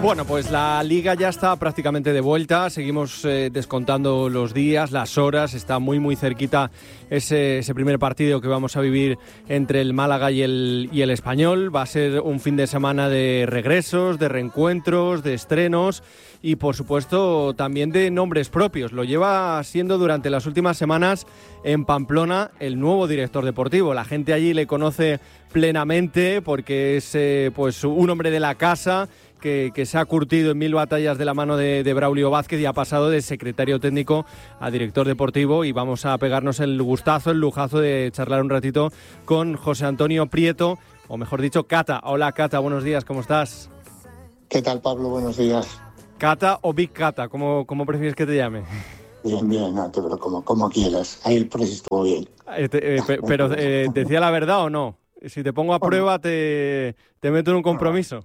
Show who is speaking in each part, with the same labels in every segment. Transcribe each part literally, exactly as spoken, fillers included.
Speaker 1: Bueno, pues la Liga ya está prácticamente de vuelta, seguimos eh, descontando los días, las horas, está muy muy cerquita ese, ese primer partido que vamos a vivir entre el Málaga y el, y el Español. Va a ser un fin de semana de regresos, de reencuentros, de estrenos y por supuesto también de nombres propios. Lo lleva siendo durante las últimas semanas en Pamplona el nuevo director deportivo. La gente allí le conoce plenamente porque es eh, pues un hombre de la casa, Que, que se ha curtido en mil batallas de la mano de, de Braulio Vázquez y ha pasado de secretario técnico a director deportivo, y vamos a pegarnos el gustazo, el lujazo de charlar un ratito con José Antonio Prieto, o mejor dicho, Cata. Hola Cata, buenos días, ¿cómo estás?
Speaker 2: ¿Qué tal, Pablo? Buenos días.
Speaker 1: ¿Cata o Big Cata? ¿Cómo, cómo prefieres que te llame?
Speaker 2: Bien, bien, no, pero como, como quieras. Ahí el precio estuvo bien.
Speaker 1: Eh, te, eh, pe, pero, eh, ¿decía la verdad o no? Si te pongo a prueba, te, te meto en un compromiso.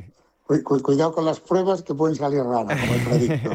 Speaker 2: Cuidado con las pruebas que pueden salir raras, como el predicto.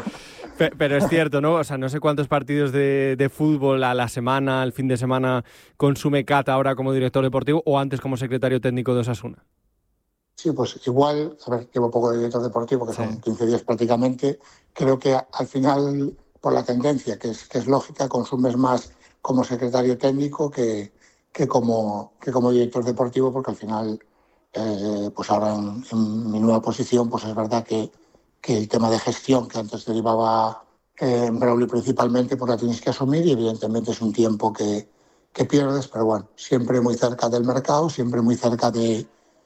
Speaker 1: Pero es cierto, ¿no? O sea, no sé cuántos partidos de, de fútbol a la semana, al fin de semana, consume Cata ahora como director deportivo o antes como secretario técnico de Osasuna.
Speaker 2: Sí, pues igual, a ver, llevo poco de director deportivo, que son sí. quince días prácticamente. Creo que al final, por la tendencia, que es, que es lógica, consumes más como secretario técnico que, que, como, que como director deportivo, porque al final... Eh, pues ahora en, en mi nueva posición pues es verdad que, que el tema de gestión que antes derivaba eh, en Braulio principalmente pues la tienes que asumir, y evidentemente es un tiempo que, que pierdes, pero bueno, siempre muy cerca del mercado, siempre muy cerca de,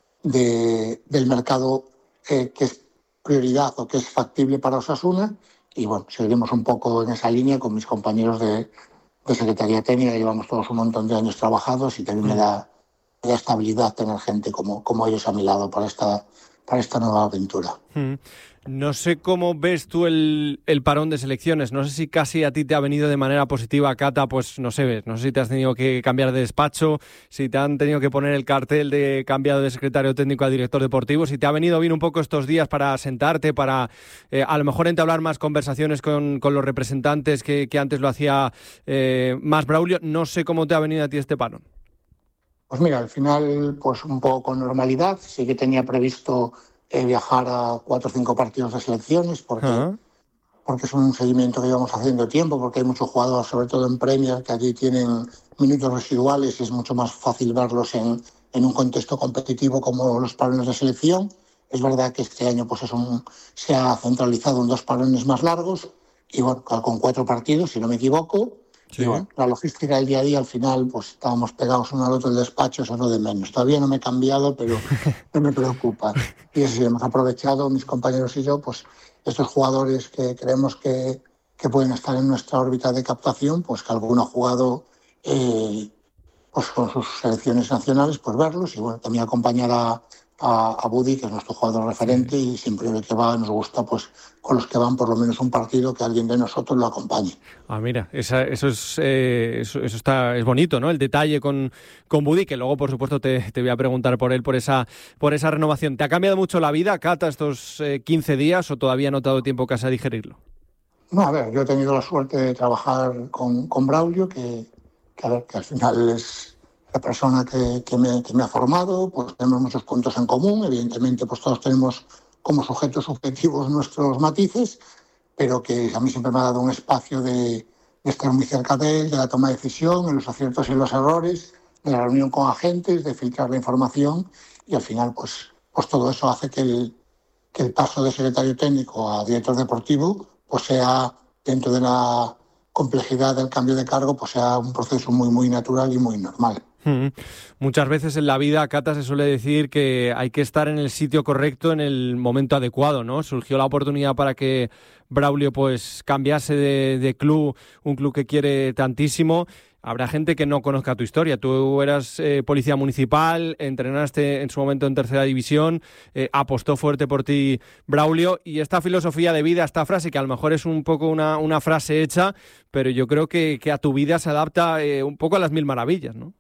Speaker 2: de, del mercado eh, que es prioridad o que es factible para Osasuna, y bueno, seguimos un poco en esa línea con mis compañeros de, de Secretaría Técnica. Llevamos todos un montón de años trabajados y también mm. me da de estabilidad tener gente como, como ellos a mi lado para esta, para esta nueva aventura.
Speaker 1: Mm. No sé cómo ves tú el, el parón de selecciones. No sé si casi a ti te ha venido de manera positiva, Cata, pues no sé, no sé si te has tenido que cambiar de despacho, si te han tenido que poner el cartel de cambiado de secretario técnico a director deportivo, si te ha venido bien un poco estos días para sentarte, para eh, a lo mejor entablar más conversaciones con, con los representantes que, que antes lo hacía eh, más Braulio. No sé cómo te ha venido a ti este parón.
Speaker 2: Pues mira, al final, pues un poco con normalidad. Sí que tenía previsto eh, viajar a cuatro o cinco partidos de selecciones, porque, uh-huh. porque es un seguimiento que llevamos haciendo tiempo, porque hay muchos jugadores, sobre todo en Premier, que allí tienen minutos residuales y es mucho más fácil verlos en, en un contexto competitivo como los parones de selección. Es verdad que este año pues es un, se ha centralizado en dos parones más largos y bueno, con cuatro partidos, si no me equivoco. Sí. Y bueno, la logística del día a día, al final, pues estábamos pegados uno al otro del despacho, eso es lo de menos. Todavía no me he cambiado, pero no me preocupa. Y eso sí, hemos aprovechado, mis compañeros y yo, pues estos jugadores que creemos que, que pueden estar en nuestra órbita de captación, pues que alguno ha jugado eh, pues con sus selecciones nacionales, pues verlos, y bueno, también acompañar a, a, a Budi, que es nuestro jugador referente, sí. Y siempre que va nos gusta, pues con los que van por lo menos un partido, que alguien de nosotros lo acompañe.
Speaker 1: Ah, mira, esa, eso es eh, eso, eso está es bonito, ¿no? El detalle con, con Budi, que luego, por supuesto, te, te voy a preguntar por él, por esa por esa renovación. ¿Te ha cambiado mucho la vida, Cata, estos eh, quince días, o todavía no te ha dado tiempo casi a digerirlo?
Speaker 2: No, a ver, yo he tenido la suerte de trabajar con, con Braulio, que, que, a ver, que al final es la persona que, que, me, que me ha formado, pues tenemos muchos puntos en común, evidentemente pues todos tenemos como sujetos subjetivos nuestros matices, pero que a mí siempre me ha dado un espacio de, de estar muy cerca de él, de la toma de decisión, en los aciertos y en los errores, de la reunión con agentes, de filtrar la información, y al final pues, pues todo eso hace que el, que el paso de secretario técnico a director deportivo pues sea, dentro de la complejidad del cambio de cargo, pues sea un proceso muy muy natural y muy normal.
Speaker 1: Mm. Muchas veces en la vida, Cata, se suele decir que hay que estar en el sitio correcto en el momento adecuado, ¿no? Surgió la oportunidad para que Braulio pues cambiase de, de club, un club que quiere tantísimo. Habrá gente que no conozca tu historia. Tú eras eh, policía municipal, entrenaste en su momento en tercera división, eh, apostó fuerte por ti Braulio, y esta filosofía de vida, esta frase que a lo mejor es un poco una, una frase hecha, pero yo creo que, que a tu vida se adapta eh, un poco a las mil maravillas, ¿no?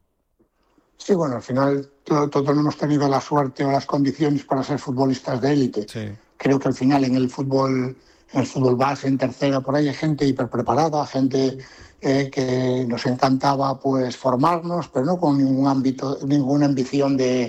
Speaker 2: Sí, bueno, al final todos todo no hemos tenido la suerte o las condiciones para ser futbolistas de élite. Sí. Creo que al final en el fútbol, en el fútbol base, en tercera, por ahí hay gente hiperpreparada, gente eh, que nos encantaba pues formarnos, pero no con ningún ámbito, ninguna ambición de,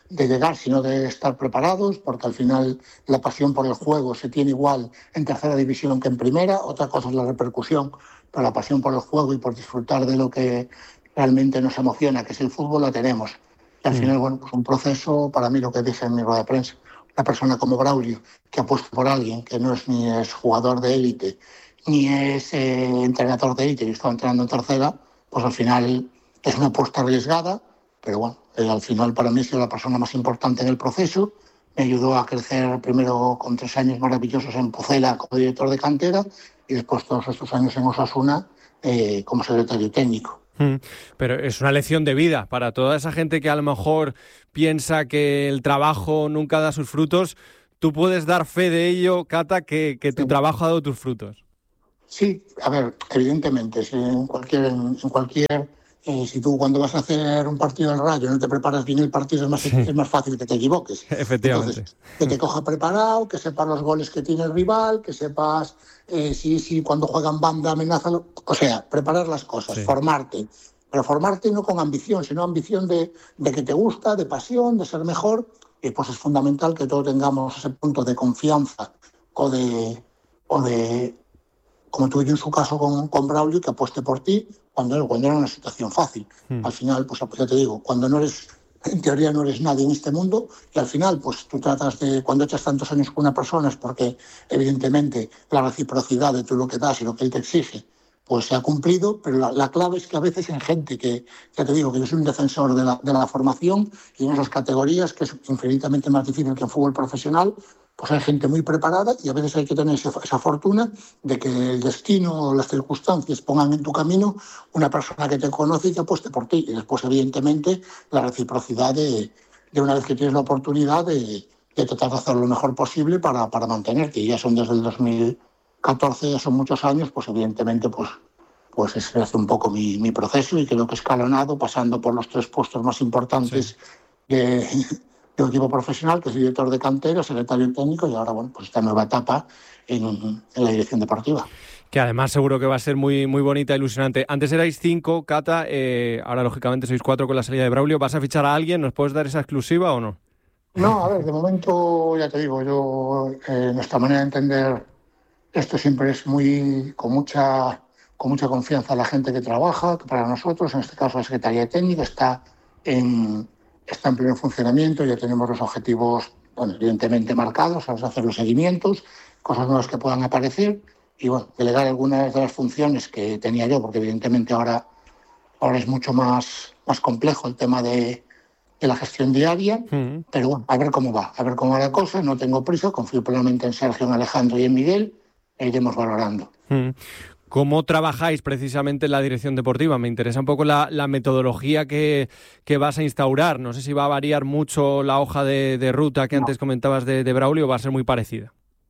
Speaker 2: de llegar, sino de estar preparados, porque al final la pasión por el juego se tiene igual en tercera división que en primera. Otra cosa es la repercusión, pero la pasión por el juego y por disfrutar de lo que realmente nos emociona, que es el fútbol, la tenemos. Y al final, bueno, pues un proceso, para mí lo que dije en mi rueda de prensa, una persona como Braulio, que apuesta por alguien que no es ni es jugador de élite, ni es eh, entrenador de élite, y está entrenando en tercera, pues al final es una apuesta arriesgada, pero bueno, eh, al final para mí ha sido la persona más importante en el proceso. Me ayudó a crecer primero con tres años maravillosos en Pucela como director de cantera y después todos estos años en Osasuna eh, como secretario técnico.
Speaker 1: Pero es una lección de vida para toda esa gente que a lo mejor piensa que el trabajo nunca da sus frutos. Tú puedes dar fe de ello, Cata, que, que tu sí. trabajo ha dado tus frutos.
Speaker 2: Sí, a ver, evidentemente, si en cualquier, en, en cualquier eh, si tú cuando vas a hacer un partido del Rayo no te preparas bien el partido, es más, sí. es más fácil que te equivoques.
Speaker 1: Efectivamente.
Speaker 2: Entonces, que te coja preparado, que sepas los goles que tiene el rival, que sepas eh, si, si cuando juegan banda amenaza, o sea, preparar las cosas, sí. formarte. Pero formarte no con ambición, sino ambición de, de que te gusta, de pasión, de ser mejor. Y pues es fundamental que todos tengamos ese punto de confianza o de, o de como tuve yo en su caso con, con Braulio, que apueste por ti cuando, cuando era una situación fácil. Mm. Al final, pues ya te digo, cuando no eres, en teoría no eres nadie en este mundo, y al final, pues tú tratas de, cuando echas tantos años con una persona es porque evidentemente la reciprocidad de tú lo que das y lo que él te exige, pues se ha cumplido, pero la, la clave es que a veces en gente que, ya te digo, que yo soy un defensor de la, de la formación y en esas categorías, que es infinitamente más difícil que en fútbol profesional, pues hay gente muy preparada y a veces hay que tener esa, esa fortuna de que el destino o las circunstancias pongan en tu camino una persona que te conoce y que apueste por ti. Y después, evidentemente, la reciprocidad de, de una vez que tienes la oportunidad de, de tratar de hacer lo mejor posible para, para mantenerte. Y ya son desde el dos mil catorce, ya son muchos años, pues evidentemente pues, pues ese hace un poco mi, mi proceso y creo que escalonado, pasando por los tres puestos más importantes sí. de... de un equipo profesional, que es director de cantera, secretario técnico y ahora, bueno, pues esta nueva etapa en, en la dirección deportiva.
Speaker 1: Que además seguro que va a ser muy, muy bonita, ilusionante. Antes erais cinco, Cata, eh, ahora lógicamente sois cuatro con la salida de Braulio. ¿Vas a fichar a alguien? ¿Nos puedes dar esa exclusiva o no?
Speaker 2: No, a ver, de momento, ya te digo, yo, eh, nuestra manera de entender esto siempre es muy, con mucha, con mucha confianza en la gente que trabaja, que para nosotros, en este caso la Secretaría Técnica, está en... está en pleno funcionamiento, ya tenemos los objetivos, bueno, evidentemente marcados, vamos a hacer los seguimientos, cosas nuevas que puedan aparecer y, bueno, delegar algunas de las funciones que tenía yo, porque evidentemente ahora, ahora es mucho más, más complejo el tema de, de la gestión diaria, uh-huh. pero bueno, a ver cómo va, a ver cómo va la cosa, no tengo prisa, confío plenamente en Sergio, en Alejandro y en Miguel, e iremos valorando.
Speaker 1: Uh-huh. ¿Cómo trabajáis precisamente en la dirección deportiva? Me interesa un poco la, la metodología que, que vas a instaurar. No sé si va a variar mucho la hoja de, de ruta que no. antes comentabas de, de Braulio o va a ser muy parecida.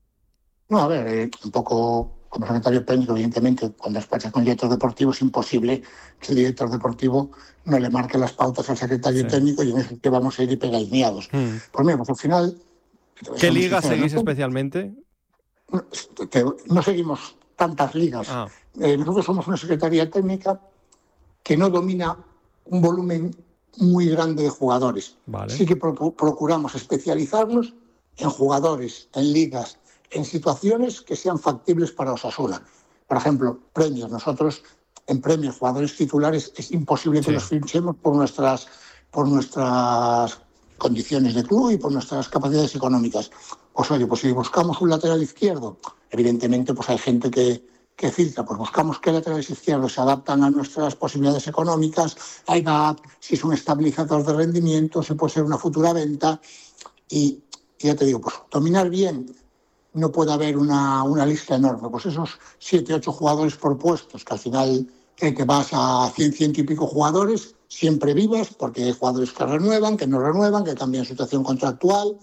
Speaker 2: No, a ver, eh, un poco como secretario técnico, evidentemente, cuando despachas con el director deportivo es imposible que el director deportivo no le marque las pautas al secretario sí. técnico y en eso que vamos a ir hiperalineados. Hmm. Pues mira, pues al final...
Speaker 1: ¿Qué liga seguís ¿no? especialmente?
Speaker 2: No, que no seguimos... tantas ligas. Ah. Eh, nosotros somos una secretaría técnica que no domina un volumen muy grande de jugadores. Vale. Sí que pro- procuramos especializarnos en jugadores, en ligas, en situaciones que sean factibles para Osasuna. Por ejemplo, premios. Nosotros en premios, jugadores titulares, es imposible que sí. los fichemos por nuestras, por nuestras condiciones de club y por nuestras capacidades económicas. Pues oye, pues si buscamos un lateral izquierdo, evidentemente pues hay gente que, que filtra, pues buscamos qué laterales izquierdos se adaptan a nuestras posibilidades económicas, a edad, si es un estabilizador de rendimiento, si puede ser una futura venta, y, y ya te digo, pues dominar bien, no puede haber una, una lista enorme, pues esos siete, ocho jugadores por puestos, que al final eh, que vas a cien, ciento y pico jugadores, siempre vivas, porque hay jugadores que renuevan, que no renuevan, que cambian situación contractual,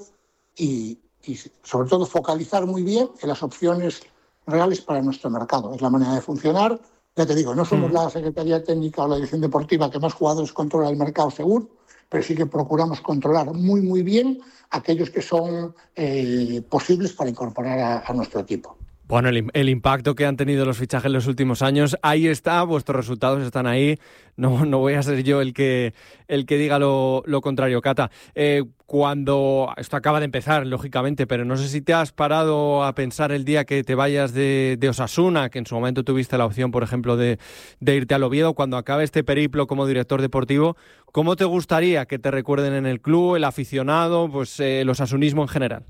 Speaker 2: y y sobre todo focalizar muy bien en las opciones reales para nuestro mercado. Es la manera de funcionar. Ya te digo, no somos mm. la Secretaría Técnica o la Dirección Deportiva que más jugadores controla el mercado seguro, pero sí que procuramos controlar muy, muy bien aquellos que son eh, posibles para incorporar a, a nuestro equipo.
Speaker 1: Bueno, el, el impacto que han tenido los fichajes en los últimos años, ahí está, vuestros resultados están ahí. No, no voy a ser yo el que, el que diga lo, lo contrario, Cata. Eh, cuando esto acaba de empezar, lógicamente, pero no sé si te has parado a pensar el día que te vayas de, de Osasuna, que en su momento tuviste la opción, por ejemplo, de, de irte al Oviedo, cuando acabe este periplo como director deportivo, ¿cómo te gustaría que te recuerden en el club, el aficionado, pues eh, el osasunismo en general?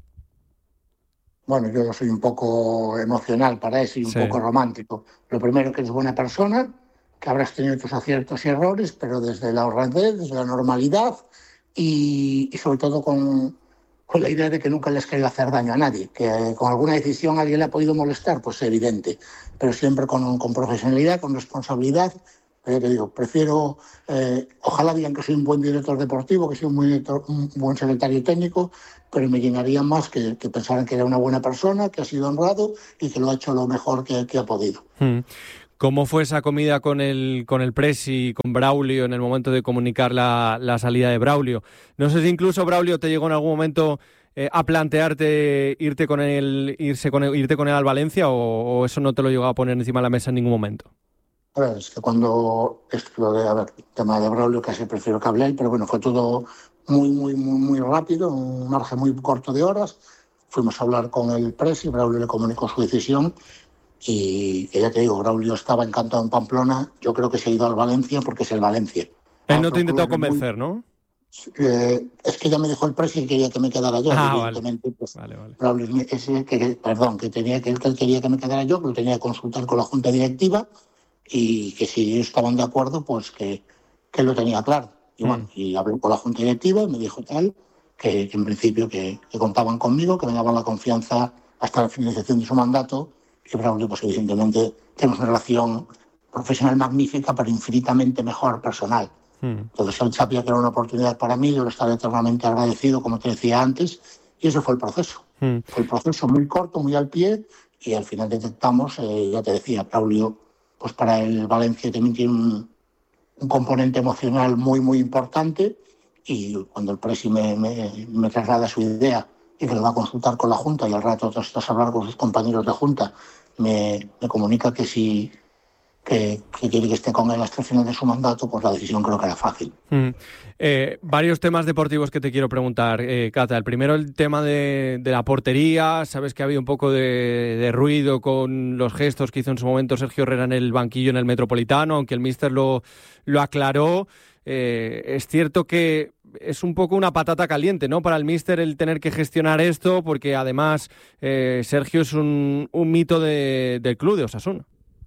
Speaker 2: Bueno, yo soy un poco emocional para eso y un
Speaker 1: Sí.
Speaker 2: poco romántico. Lo primero, que eres buena persona, que habrás tenido tus aciertos y errores, pero desde la honradez, desde la normalidad y, y sobre todo con, con la idea de que nunca les quería hacer daño a nadie. Que eh, con alguna decisión a alguien le ha podido molestar, pues es evidente, pero siempre con, con profesionalidad, con responsabilidad. Pero ya te digo, prefiero, eh, ojalá digan que soy un buen director deportivo, que soy un buen, director, un buen secretario técnico, pero me llenaría más que, que pensaran que era una buena persona, que ha sido honrado y que lo ha hecho lo mejor que, que ha podido.
Speaker 1: Hmm. ¿Cómo fue esa comida con el, con el Presi, con Braulio, en el momento de comunicar la, la salida de Braulio? No sé si incluso Braulio te llegó en algún momento eh, a plantearte irte con él, irse con él, irte con él al Valencia, o, o eso no te lo llegó a poner encima de la mesa en ningún momento.
Speaker 2: A ver, es que cuando esto de, a ver, el tema de Braulio casi prefiero que hable él, pero bueno, fue todo muy, muy, muy, muy rápido, un margen muy corto de horas. Fuimos a hablar con el Presi, Braulio le comunicó su decisión y, y ya te digo, Braulio estaba encantado en Pamplona. Yo creo que se ha ido al Valencia porque es el Valencia.
Speaker 1: Él no te intentó convencer, muy, ¿no?
Speaker 2: Eh, es que ya me dijo el Presi que quería que me quedara yo,
Speaker 1: ah,
Speaker 2: evidentemente.
Speaker 1: Vale.
Speaker 2: Pues,
Speaker 1: vale, vale.
Speaker 2: Braulio, ese, que, perdón, que, tenía, que él quería que me quedara yo, que lo tenía que consultar con la Junta Directiva. Y que si ellos estaban de acuerdo, pues que, que lo tenía claro. Y bueno, mm. y hablé con la Junta Directiva y me dijo tal, que, que en principio que, que contaban conmigo, que me daban la confianza hasta la finalización de su mandato. Y Braulio, pues evidentemente, tenemos una relación profesional magnífica, pero infinitamente mejor personal. Mm. Entonces él sabía que era una oportunidad para mí, yo lo estaba eternamente agradecido, como te decía antes, y ese fue el proceso. Mm. Fue el proceso muy corto, muy al pie, y al final detectamos, eh, ya te decía, Braulio, pues para el Valencia también tiene un, un componente emocional muy, muy importante, y cuando el Presi me, me, me traslada su idea y que lo va a consultar con la Junta y al rato tú estás a hablar con sus compañeros de Junta, me, me comunica que si que, que quiere que esté con él hasta el final de su mandato, pues la decisión creo que era fácil.
Speaker 1: Mm. Eh, varios temas deportivos que te quiero preguntar, eh, Cata. El primero, el tema de, de la portería. Sabes que ha habido un poco de, de ruido con los gestos que hizo en su momento Sergio Herrera en el banquillo en el Metropolitano, aunque el míster lo, lo aclaró. Eh, es cierto que es un poco una patata caliente, ¿no?, para el míster el tener que gestionar esto, porque además eh, Sergio es un, un mito de, del club de Osasuna.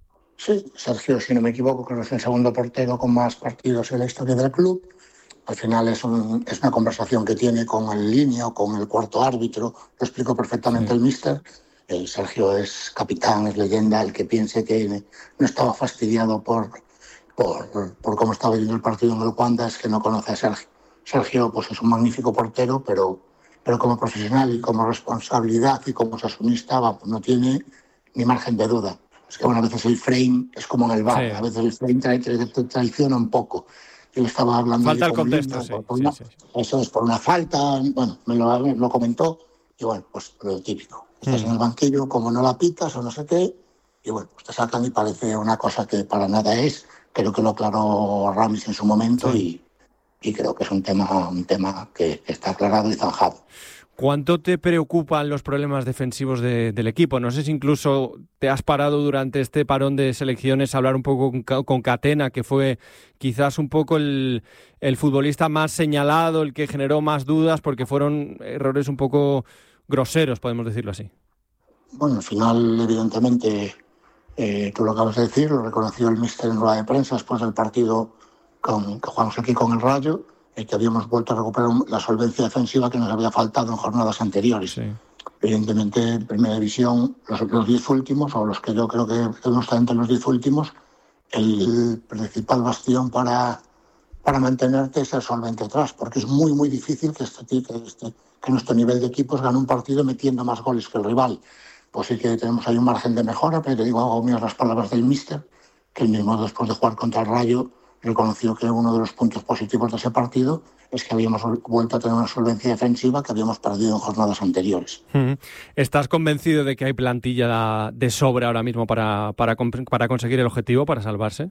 Speaker 2: Sí, Sergio, si no me equivoco, creo que es el segundo portero con más partidos en la historia del club. Al final es, un, es una conversación que tiene con el línea o con el cuarto árbitro. Lo explicó perfectamente sí. el míster. Eh, Sergio es capitán, es leyenda. El que piense que no estaba fastidiado por, por, por cómo estaba viviendo el partido en el Wanda es que no conoce a Sergio. Sergio pues, es un magnífico portero, pero, pero como profesional y como responsabilidad y como osasunista pues, no tiene ni margen de duda. Es que bueno, a veces el frame es como en el bar, sí. a veces el frame tra- tra- tra- traiciona un poco. Yo estaba hablando
Speaker 1: falta el
Speaker 2: con
Speaker 1: contexto,
Speaker 2: Linda,
Speaker 1: sí,
Speaker 2: por, por
Speaker 1: sí,
Speaker 2: una,
Speaker 1: sí, sí.
Speaker 2: Eso es por una falta, bueno, me lo, me lo comentó, y bueno, pues lo típico. Estás mm. en el banquillo, como no la pitas o no sé qué, y bueno, pues te sacan y parece una cosa que para nada es. Creo que lo aclaró Ramis en su momento sí. y, y creo que es un tema, un tema que, que está aclarado y zanjado.
Speaker 1: ¿Cuánto te preocupan los problemas defensivos de, del equipo? No sé si incluso te has parado durante este parón de selecciones a hablar un poco con, con Catena, que fue quizás un poco el, el futbolista más señalado, el que generó más dudas, porque fueron errores un poco groseros, podemos decirlo así.
Speaker 2: Bueno, al final, evidentemente, eh, tú lo acabas de decir, lo reconoció el míster en rueda de prensa después del partido con, que jugamos aquí con el Rayo, y que habíamos vuelto a recuperar la solvencia defensiva que nos había faltado en jornadas anteriores. Sí. Evidentemente, en Primera División, los, los diez últimos, o los que yo creo que debemos estar entre los diez últimos, el principal bastión para, para mantenerte es el solvente atrás, porque es muy, muy difícil que, este, que, este, que nuestro nivel de equipos gane un partido metiendo más goles que el rival. Pues sí que tenemos ahí un margen de mejora, pero te digo, hago mías las palabras del míster, que el mismo después de jugar contra el Rayo, reconoció que uno de los puntos positivos de ese partido es que habíamos vuelto a tener una solvencia defensiva que habíamos perdido en jornadas anteriores.
Speaker 1: ¿Estás convencido de que hay plantilla de sobra ahora mismo para, para, para conseguir el objetivo, para salvarse?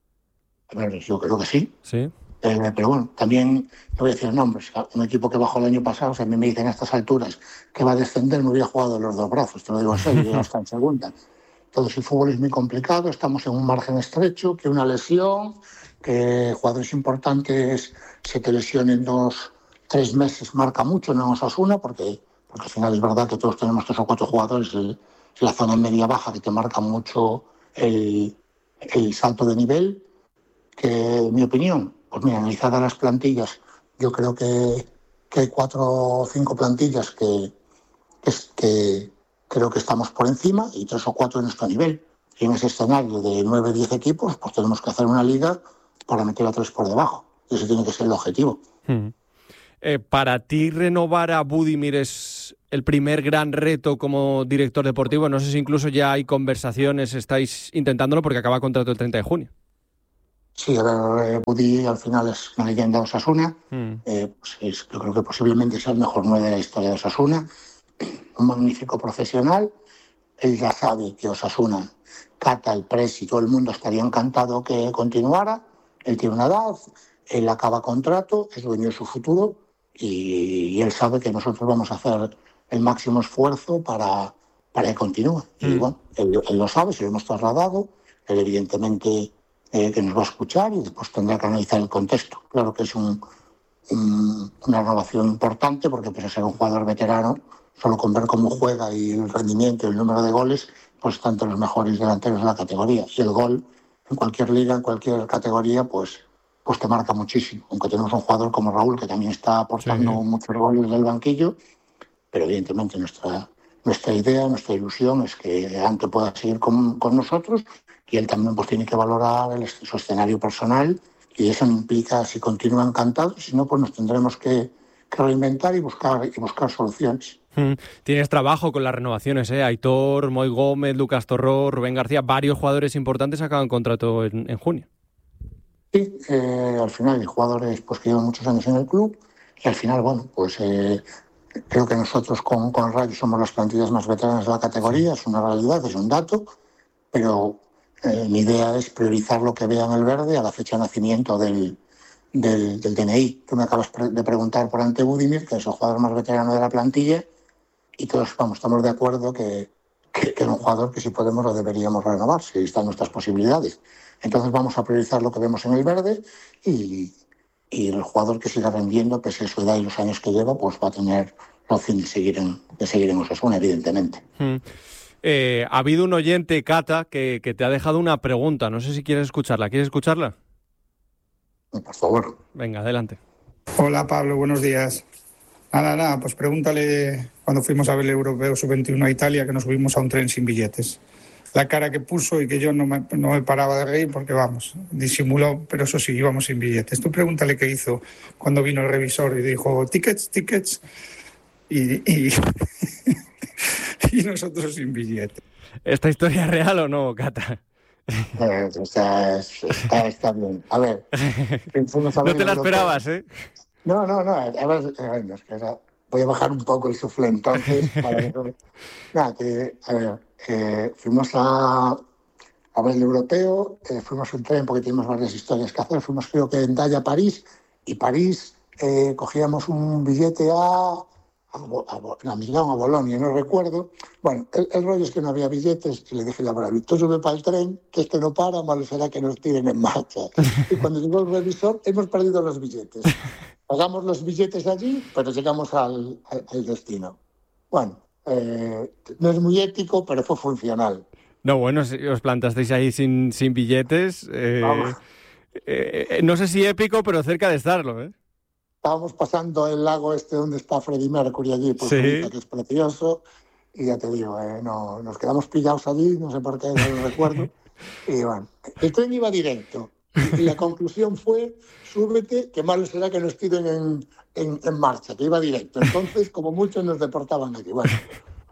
Speaker 2: A ver, yo creo que sí.
Speaker 1: Sí.
Speaker 2: Eh, pero bueno, también te voy a decir nombres. Un equipo que bajó el año pasado, si a mí me dicen a estas alturas que va a descender, me hubiera jugado los dos brazos, te lo digo en serio, ya está en segunda. Entonces el fútbol es muy complicado, estamos en un margen estrecho, que una lesión, que jugadores importantes se te lesionen dos, tres meses, marca mucho en Osasuna, porque, porque al final es verdad que todos tenemos tres o cuatro jugadores en la zona media-baja que te marca mucho el, el salto de nivel, que en mi opinión, pues mira, analizadas las plantillas, yo creo que, que hay cuatro o cinco plantillas que, que, que creo que estamos por encima y tres o cuatro en nuestro nivel. Y en ese escenario de nueve o diez equipos, pues tenemos que hacer una liga para meter a tres por debajo. Y ese tiene que ser el objetivo.
Speaker 1: Hmm. Eh, ¿Para ti renovar a Budimir es el primer gran reto como director deportivo? No sé si incluso ya hay conversaciones, estáis intentándolo porque acaba contrato el treinta de junio.
Speaker 2: Sí, a ver, Budi al final es una leyenda de Osasuna. Mm. Eh, pues es, yo creo que posiblemente sea el mejor nueve de la historia de Osasuna. Un magnífico profesional. Él ya sabe que Osasuna, Cata, el Pres y todo el mundo estaría encantado que continuara. Él tiene una edad, él acaba contrato, es dueño de su futuro y, y él sabe que nosotros vamos a hacer el máximo esfuerzo para, para que continúe. Mm. Y bueno, él, él lo sabe, se lo hemos trasladado. Él evidentemente... Eh, que nos va a escuchar y después tendrá que analizar el contexto. Claro que es un, un, una renovación importante porque pese a ser un jugador veterano, solo con ver cómo juega y el rendimiento y el número de goles, pues está entre los mejores delanteros de la categoría. Y el gol en cualquier liga, en cualquier categoría, pues, pues te marca muchísimo. Aunque tenemos un jugador como Raúl que también está aportando sí. muchos goles del banquillo, pero evidentemente nuestra, nuestra idea, nuestra ilusión es que Ante pueda seguir con, con nosotros. Y él también pues tiene que valorar el, su escenario personal y eso implica si continúa encantado, si no pues nos tendremos que, que reinventar y buscar y buscar soluciones.
Speaker 1: Mm. Tienes trabajo con las renovaciones, ¿eh? Aitor, Moy Gómez, Lucas Torró, Rubén García, varios jugadores importantes acaban contrato en, en junio.
Speaker 2: Sí, eh, al final hay jugadores pues, que llevan muchos años en el club y al final, bueno, pues eh, creo que nosotros con, con Rayo somos las plantillas más veteranas de la categoría, es una realidad, es un dato, pero... Eh, mi idea es priorizar lo que vea en el verde a la fecha de nacimiento del, del, del D N I. Tú me acabas de preguntar por Ante Budimir, que es el jugador más veterano de la plantilla, y todos vamos, estamos de acuerdo que, que, que es un jugador que si podemos lo deberíamos renovar, si están nuestras posibilidades. Entonces vamos a priorizar lo que vemos en el verde y, y el jugador que siga vendiendo, pese a su edad y los años que lleva, pues va a tener la opción de seguir en, de seguir en Osasuna, evidentemente.
Speaker 1: Hmm. Eh, ha habido un oyente, Cata, que, que te ha dejado una pregunta. No sé si quieres escucharla. ¿Quieres escucharla?
Speaker 2: Por favor.
Speaker 1: Venga, adelante.
Speaker 3: Hola, Pablo. Buenos días. Nada, nada, pues pregúntale cuando fuimos a ver el Europeo sub veintiuno a Italia, que nos subimos a un tren sin billetes. La cara que puso y que yo no me, no me paraba de reír porque, vamos, disimuló, pero eso sí, íbamos sin billetes. Tú pregúntale qué hizo cuando vino el revisor y dijo, tickets, tickets, y... y... y nosotros sin billete.
Speaker 1: ¿Esta historia es real o no, Cata?
Speaker 2: Eh, está, está, está bien. A ver. A
Speaker 1: no te la esperabas, ¿eh?
Speaker 2: No, no, no. A ver, a ver es que era, voy a bajar un poco el suflé entonces. Para ver, nada, que, a ver, eh, fuimos a, a ver el europeo, eh, fuimos en tren porque teníamos varias historias que hacer. Fuimos, creo que en Daya a París, y París eh, cogíamos un billete a... a, a Milán, a Bolonia, no recuerdo. Bueno, el, el rollo es que no había billetes y le dije a la brava, tú sube para el tren, que este no para, malo será que nos tiren en marcha. Y cuando llegó el revisor, hemos perdido los billetes. Pagamos los billetes allí, pero llegamos al, al, al destino. Bueno, eh, no es muy ético, pero fue funcional.
Speaker 1: No, bueno, si os plantasteis ahí sin, sin billetes, eh, eh, no sé si épico, pero cerca de estarlo, ¿eh?
Speaker 2: Estábamos pasando el lago este donde está Freddie Mercury allí, por
Speaker 1: sí.
Speaker 2: Suiza, que es precioso, y ya te digo, eh, no, nos quedamos pillados allí, no sé por qué, no lo recuerdo, y bueno, el tren iba directo, y la conclusión fue, súbete, que malo será que nos tiren en, en, en marcha, que iba directo, entonces como muchos nos deportaban aquí, bueno,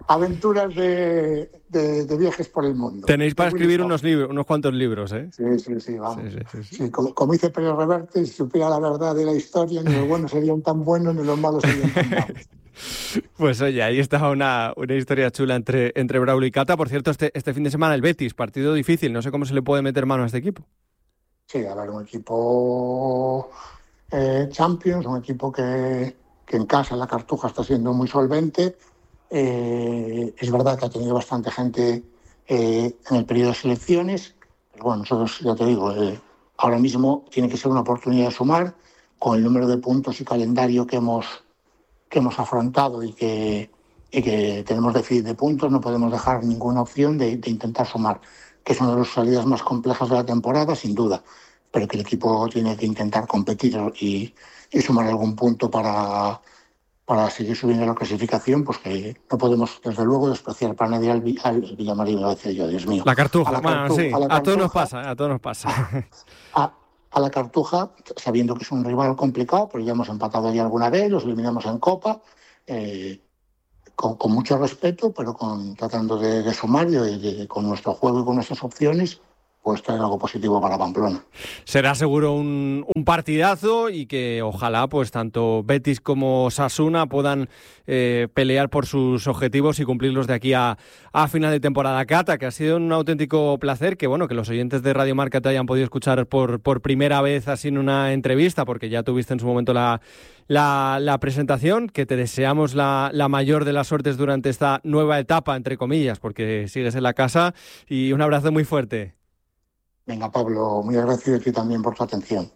Speaker 2: aventuras de, de, de viajes por el mundo.
Speaker 1: Tenéis para escribir unos libros, unos cuantos libros, ¿eh?
Speaker 2: Sí, sí, sí, vamos. Sí, sí, sí.
Speaker 1: Sí,
Speaker 2: como, como dice Pérez Reverte, si supiera la verdad de la historia, ni los buenos serían tan buenos, ni los malos serían tan malos.
Speaker 1: Pues oye, ahí está una, una historia chula entre, entre Braulio y Cata. Por cierto, este, este fin de semana el Betis, partido difícil, no sé cómo se le puede meter mano a este equipo.
Speaker 2: Sí, a ver, un equipo eh, Champions, un equipo que, que en casa, en la Cartuja, está siendo muy solvente. Eh, es verdad que ha tenido bastante gente eh, en el periodo de selecciones, pero bueno, nosotros, ya te digo, eh, ahora mismo tiene que ser una oportunidad de sumar con el número de puntos y calendario que hemos, que hemos afrontado y que, y que tenemos déficit de puntos. No podemos dejar ninguna opción de, de intentar sumar, que es una de las salidas más complejas de la temporada, sin duda, pero que el equipo tiene que intentar competir y, y sumar algún punto para... para seguir subiendo la clasificación, pues que no podemos, desde luego, despreciar para nadie al, al Villamarín, lo decía yo, Dios mío.
Speaker 1: La Cartuja,
Speaker 2: la
Speaker 1: bueno,
Speaker 2: Cartuja,
Speaker 1: sí,
Speaker 2: a, la Cartuja,
Speaker 1: a todos nos pasa, a todos nos pasa.
Speaker 2: A, a la Cartuja, sabiendo que es un rival complicado, porque ya hemos empatado ya alguna vez, los eliminamos en Copa, eh, con, con mucho respeto, pero con tratando de, de sumar y de, de, con nuestro juego y con nuestras opciones, pues traer algo positivo para Pamplona.
Speaker 1: Será seguro un, un partidazo y que ojalá pues tanto Betis como Osasuna puedan eh, pelear por sus objetivos y cumplirlos de aquí a, a final de temporada. Cata, que ha sido un auténtico placer que bueno que los oyentes de Radio Marca te hayan podido escuchar por, por primera vez así en una entrevista, porque ya tuviste en su momento la, la, la presentación, que te deseamos la, la mayor de las suertes durante esta nueva etapa, entre comillas, porque sigues en la casa, y un abrazo muy fuerte.
Speaker 2: Venga, Pablo, muy agradecido a ti también por tu atención.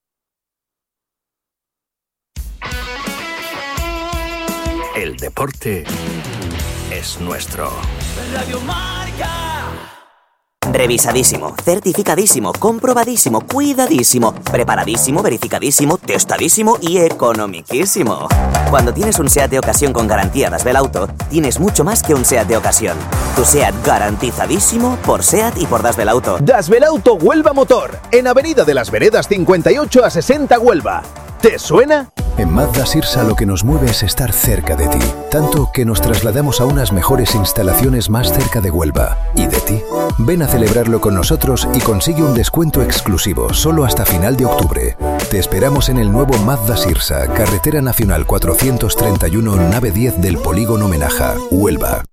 Speaker 4: El deporte es nuestro.
Speaker 5: Radio Marca.
Speaker 6: Revisadísimo, certificadísimo, comprobadísimo, cuidadísimo, preparadísimo, verificadísimo, testadísimo y economiquísimo. Cuando tienes un SEAT de ocasión con garantía Das Belauto, tienes mucho más que un SEAT de ocasión. Tu SEAT garantizadísimo por SEAT y por Das Belauto.
Speaker 7: Das Belauto Huelva Motor, en Avenida de las Veredas cincuenta y ocho a sesenta Huelva. ¿Te suena?
Speaker 8: En Mazda Sirsa lo que nos mueve es estar cerca de ti, tanto que nos trasladamos a unas mejores instalaciones más cerca de Huelva y de ti. Ven a celebrarlo con nosotros y consigue un descuento exclusivo solo hasta final de octubre. Te esperamos en el nuevo Mazda Sirsa, Carretera Nacional cuatrocientos treinta y uno, nave diez del Polígono Menaja, Huelva.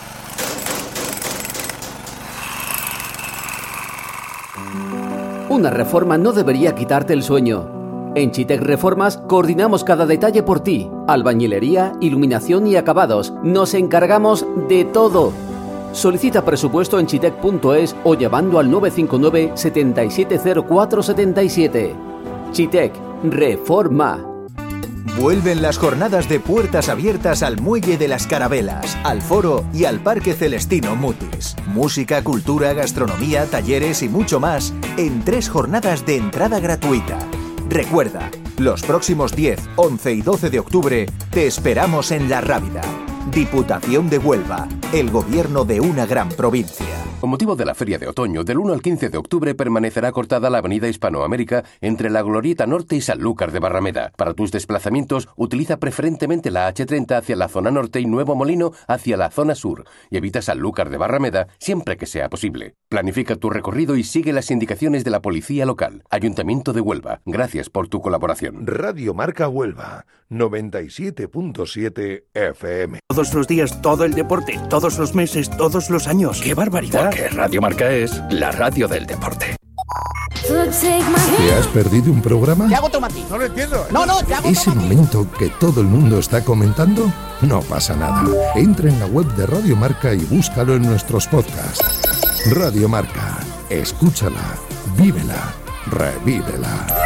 Speaker 9: Una reforma no debería quitarte el sueño. En Chitec Reformas coordinamos cada detalle por ti. Albañilería, iluminación y acabados. Nos encargamos de todo. Solicita presupuesto en chitec punto es o llamando al nueve cinco nueve, siete siete cero cuatro siete siete. Chitec Reforma.
Speaker 10: Vuelven las jornadas de puertas abiertas al Muelle de las Carabelas, al Foro y al Parque Celestino Mutis. Música, cultura, gastronomía, talleres y mucho más en tres jornadas de entrada gratuita. Recuerda, los próximos diez, once y doce de octubre te esperamos en La Rábida. Diputación de Huelva, el gobierno de una gran provincia.
Speaker 11: Con motivo de la Feria de Otoño, del uno al quince de octubre permanecerá cortada la avenida Hispanoamérica entre la Glorieta Norte y Sanlúcar de Barrameda. Para tus desplazamientos, utiliza preferentemente la hache treinta hacia la zona norte y Nuevo Molino hacia la zona sur, y evita Sanlúcar de Barrameda siempre que sea posible. Planifica tu recorrido y sigue las indicaciones de la policía local. Ayuntamiento de Huelva, gracias por tu colaboración.
Speaker 12: Radio Marca Huelva, noventa y siete punto siete F M.
Speaker 13: Todos los días, todo el deporte, todos los meses, todos los años. ¡Qué barbaridad!
Speaker 4: Porque Radio Marca es la radio del deporte.
Speaker 12: ¿Te has perdido un programa?
Speaker 14: Te hago tomatín.
Speaker 12: No lo entiendo.
Speaker 14: No, no, te hago
Speaker 12: Ese
Speaker 14: tomatín.
Speaker 12: momento que todo el mundo está comentando, no pasa nada. Entra en la web de Radio Marca y búscalo en nuestros podcasts. Radio Marca. Escúchala, vívela, revívela.